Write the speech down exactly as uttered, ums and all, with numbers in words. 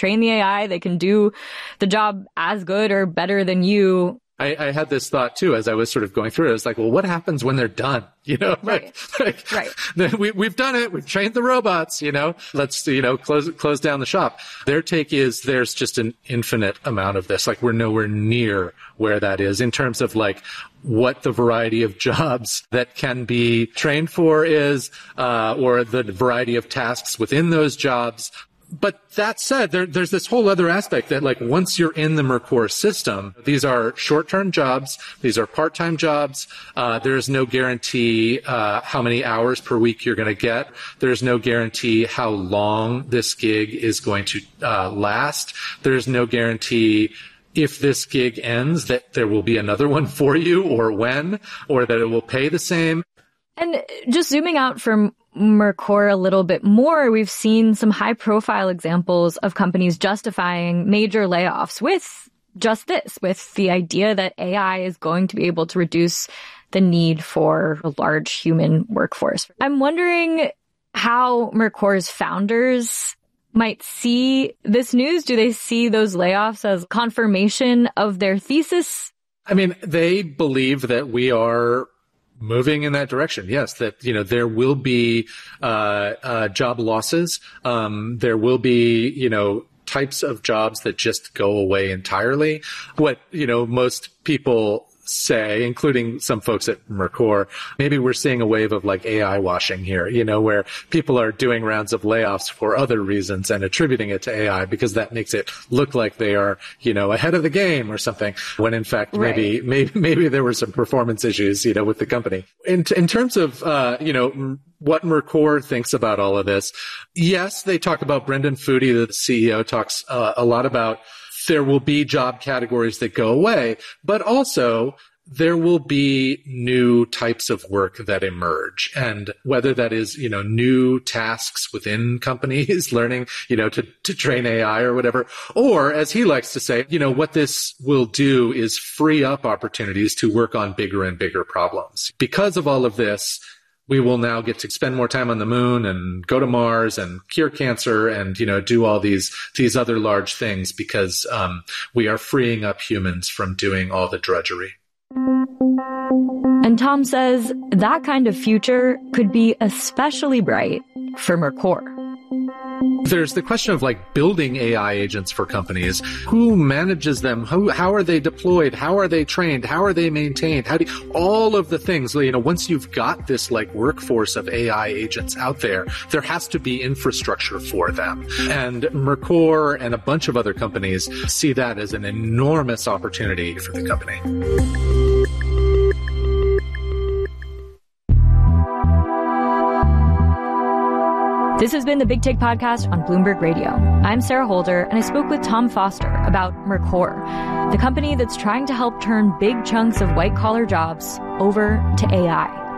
train the A I. They can do the job as good or better than you. I, I had this thought too, as I was sort of going through it. I was like, well, what happens when they're done? You know, right. like, like right. we, we've done it. We've trained the robots, you know, let's, you know, close, close down the shop. Their take is there's just an infinite amount of this. Like we're nowhere near where that is in terms of like what the variety of jobs that can be trained for is, uh, or the variety of tasks within those jobs. But that said, there, there's this whole other aspect that like once you're in the Mercor system, these are short-term jobs. These are part-time jobs. Uh, there's no guarantee, uh, how many hours per week you're going to get. There's no guarantee how long this gig is going to, uh, last. There's no guarantee if this gig ends that there will be another one for you or when, or that it will pay the same. And just zooming out from Mercor a little bit more, we've seen some high-profile examples of companies justifying major layoffs with just this, with the idea that A I is going to be able to reduce the need for a large human workforce. I'm wondering how Mercor's founders might see this news. Do they see those layoffs as confirmation of their thesis? I mean, they believe that we are moving in that direction. Yes, that, you know, there will be, uh, uh, job losses. Um, there will be, you know, types of jobs that just go away entirely. What, you know, most people say, including some folks at Mercor, maybe we're seeing a wave of like A I washing here, you know, where people are doing rounds of layoffs for other reasons and attributing it to A I because that makes it look like they are, you know, ahead of the game or something, when in fact, right. maybe, maybe, maybe there were some performance issues, you know, with the company. In, in terms of, uh, you know, what Mercor thinks about all of this, yes, they talk about Brendan Foody, the C E O, talks uh, a lot about there will be job categories that go away, but also there will be new types of work that emerge. And whether that is, you know, new tasks within companies, learning, you know, to, to train A I or whatever, or as he likes to say, you know, what this will do is free up opportunities to work on bigger and bigger problems. Because of all of this, we will now get to spend more time on the moon and go to Mars and cure cancer and, you know, do all these, these other large things because, um, we are freeing up humans from doing all the drudgery. And Tom says that kind of future could be especially bright for Mercor. There's the question of like building A I agents for companies. Who manages them? Who, how are they deployed? How are they trained? How are they maintained? How do you, all of the things, you know, once you've got this like workforce of A I agents out there, there has to be infrastructure for them. And Mercor and a bunch of other companies see that as an enormous opportunity for the company. This has been the Big Take Podcast on Bloomberg Radio. I'm Sarah Holder, and I spoke with Tom Foster about Mercor, the company that's trying to help turn big chunks of white-collar jobs over to A I.